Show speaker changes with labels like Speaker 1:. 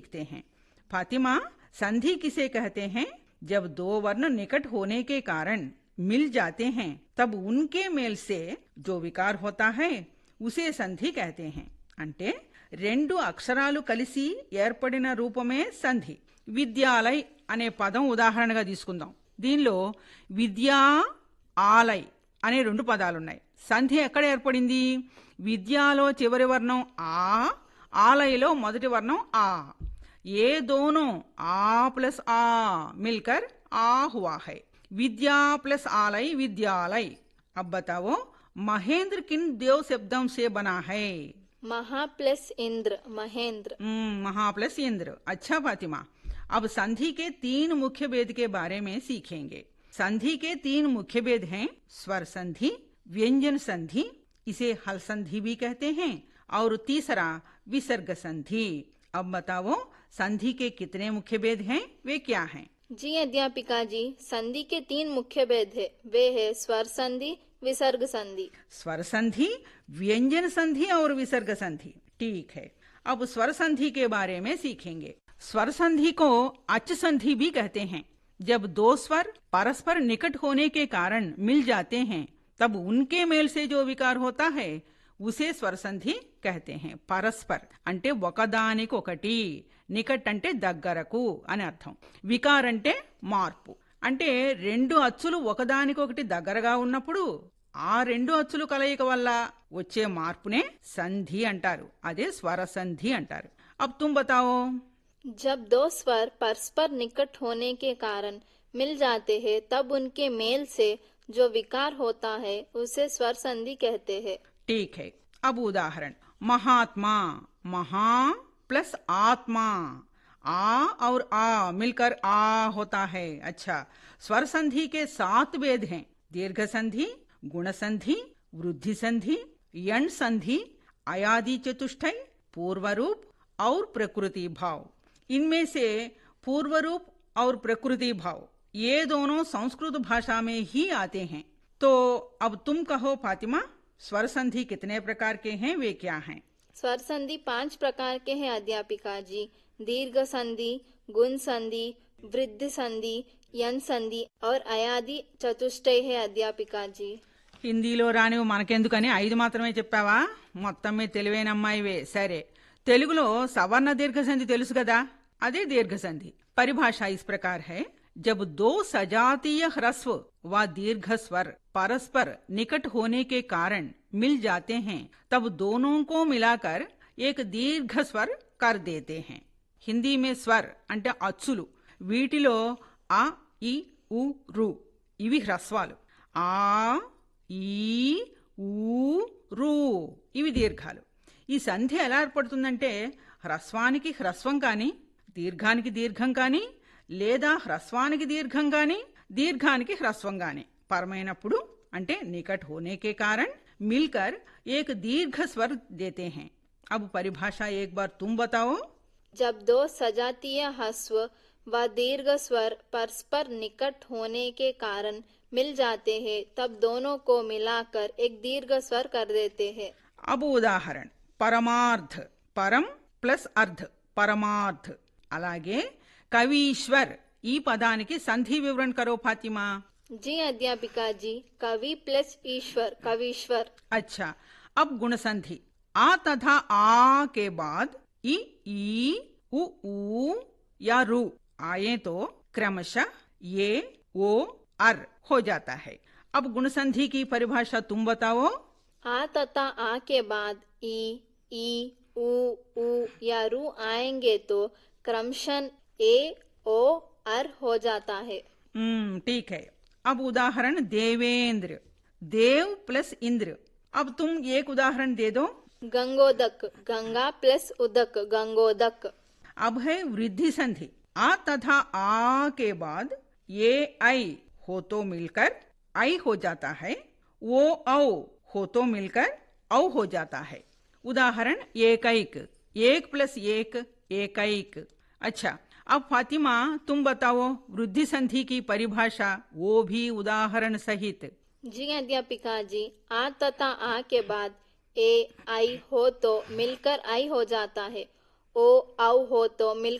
Speaker 1: सीखते हैं। फातिमा, संधि किसे कहते हैं? जब दो वर्ण निकट होने के कारण मिल जाते हैं तब उनके मेल से जो विकार होता है उसे संधि कहते हैं. అంటే రెండు అక్షరాలు కలిసి ఏర్పడిన రూపమే సంధి. విద్యాలయ్ అనే పదం ఉదాహరణగా తీసుకుందాం. దీనిలో విద్యా, ఆలయ్ అనే రెండు పదాలున్నాయి. సంధి ఎక్కడ ఏర్పడింది? విద్యాలో చివరి వర్ణం ఆ, ఆలయలో మొదటి వర్ణం ఆ. ये दोनों आ प्लस आ मिलकर आ हुआ है. विद्या प्लस आलय विद्यालय. अब बताओ महेंद्र किन देव शब्दों से बना है?
Speaker 2: महा प्लस इंद्र, महेंद्र.
Speaker 1: महा प्लस इंद्र. अच्छा फातिमा, अब संधि के 3 मुख्य भेद के बारे में सीखेंगे. संधि के 3 मुख्य भेद हैं स्वर संधि, व्यंजन संधि, इसे हल संधि भी कहते हैं, और तीसरा विसर्ग संधि. अब बताओ संधि के कितने मुख्य भेद हैं, वे क्या हैं?
Speaker 2: जी अध्यापिका जी, संधि के 3 मुख्य भेद है. वे है स्वर संधि, विसर्ग संधि.
Speaker 1: स्वर संधि, व्यंजन संधि और विसर्ग संधि. ठीक है, अब स्वर संधि के बारे में सीखेंगे. स्वर संधि को अच संधि भी कहते हैं. जब दो स्वर परस्पर निकट होने के कारण मिल जाते हैं तब उनके मेल से जो विकार होता है उसे स्वर संधि कहते हैं. పరస్పర్ అంటే ఒకదానికొకటి, నికట్ అంటే దగ్గరకు అని అర్థం, వికార్ అంటే మార్పు. అంటే రెండు అచ్చులు ఒకదానికొకటి దగ్గరగా ఉన్నప్పుడు ఆ రెండు అచ్చులు కలయిక వల్ల వచ్చే మార్పునే సంధి అంటారు. అదే స్వర సంధి అంటారు. अब तुम बताओ.
Speaker 2: जब दो स्वर परस्पर निकट होने के कारण मिल जाते हैं तब उनके मेल से जो विकार होता है उसे स्वर संधि कहते हैं.
Speaker 1: ठीक है, अब उदाहरण. महात्मा, महा प्लस आत्मा, आ और आ मिलकर आ होता है. अच्छा, स्वर संधि के 7 भेद हैं. दीर्घ संधि, गुण संधि, वृद्धि संधि, यण संधि, अयादि चतुष्टय, पूर्व रूप और प्रकृति भाव. इनमें से पूर्व रूप और प्रकृति भाव ये दोनों संस्कृत भाषा में ही आते हैं. तो अब तुम कहो फातिमा, स्वर संधि कितने प्रकार के हैं, वे क्या हैं?
Speaker 2: स्वर संधि 5 प्रकार के हैं अध्यापिका जी. दीर्घ संधि, गुण संधि, वृद्धि संधि, यन संधि और अयादि चतुष्टय है अध्यापिका जी.
Speaker 1: హిందీలో రానివి మనకెందుకని 5 మాత్రమే చెప్పావా? మొత్తం మీద తెలివైన అమ్మాయివే. సరే, తెలుగులో సవర్ణ దీర్ఘ సంధి తెలుసు కదా, అదే దీర్ఘ సంధి. परिभाषा इस प्रकार है. जब दो सजातीय ह्रस्व व दीर्घ स्वर परस्पर निकट होने के कारण मिल जाते हैं तब दोनों को मिलाकर एक दीर्घ स्वर कर देते हैं. हिंदी में स्वर అంటే అచ్చులు. వీటిలో ఆ, ఈ, ఉ, రు ఇవి హ్రస్వాలు. ఆ, ఈ, ఊ, రు ఇవి దీర్ఘాలు. ఈ సంధి ఎలా ఏర్పడుతుందంటే హ్రస్వానికి హ్రస్వం కానీ, దీర్ఘానికి దీర్ఘం కానీ, లేదా హ్రస్వానికి దీర్ఘం కానీ, దీర్ఘానికి హ్రస్వం కానీ పరమైనప్పుడు అంటే निकट होने के कारण मिलकर एक दीर्घ स्वर देते हैं. अब परिभाषा एक बार तुम बताओ.
Speaker 2: जब दो सजातीय ह्रस्व व दीर्घ स्वर परस्पर निकट होने के कारण मिल जाते हैं तब दोनों को मिलाकर एक दीर्घ स्वर कर देते हैं.
Speaker 1: अब उदाहरण. परमार्थ, परम प्लस अर्ध, परमार्थ. అలాగే కవీశ్వర్ ఈ పదానికి సంధి వివరణ करो फातिमा.
Speaker 2: जी अध्यापिका जी, कवि प्लस ईश्वर, कवीश्वर.
Speaker 1: अच्छा, अब गुण संधि. आ तथा आ के बाद ई, उ, या रू आए तो क्रमशः ये, ओ, अर हो जाता है. अब गुण संधि की परिभाषा तुम बताओ.
Speaker 2: आ तथा आ के बाद ई, उ या रू आएंगे तो क्रमशः ए, ओ, अर हो जाता है.
Speaker 1: ठीक है. अब उदाहरण. देवेंद्र, देव प्लस इंद्र. अब तुम एक उदाहरण दे दो.
Speaker 2: गंगोदक, गंगा प्लस उदक, गंगोदक.
Speaker 1: अब है वृद्धि संधि. आ तथा आ के बाद ये आई हो तो मिलकर आई हो जाता है, वो औ हो तो मिलकर औ हो जाता है. उदाहरण. एकैक, एक प्लस एक, एकैक. अच्छा, अब फातिमा तुम बताओ वृद्धि संधि की परिभाषा, वो भी उदाहरण सहित.
Speaker 2: जी अध्यापिका जी, आ तथा आ के बाद ए, आई हो तो मिलकर आई हो जाता है, ओ, औ हो तो मिलकर